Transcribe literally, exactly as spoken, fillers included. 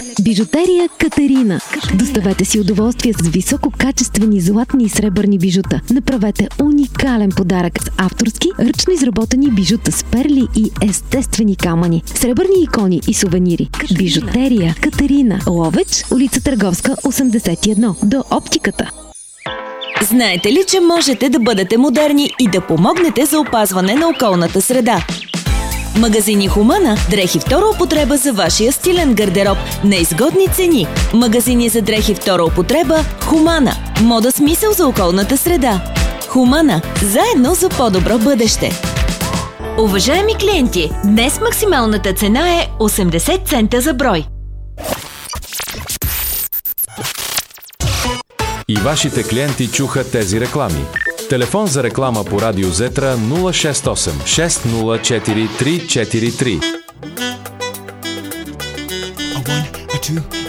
Бижутерия Катерина. Доставете си удоволствие с висококачествени златни и сребърни бижута. Направете уникален подарък с авторски, ръчно изработени бижута с перли и естествени камъни, сребърни икони и сувенири. Бижутерия Катерина. Ловеч, улица Търговска, осемдесет и едно, до оптиката. Знаете ли, че можете да бъдете модерни и да помогнете за опазване на околната среда? Магазини Хумана – дрехи втора употреба за вашия стилен гардероб на изгодни цени. Магазини за дрехи втора употреба Хумана – мода с мисъл за околната среда. Хумана – заедно за по-добро бъдеще. Уважаеми клиенти, днес максималната цена е осемдесет цента за брой. И вашите клиенти чуха тези реклами. Телефон за реклама по Радио Зетра нула шест осем шест нула четири три четири три.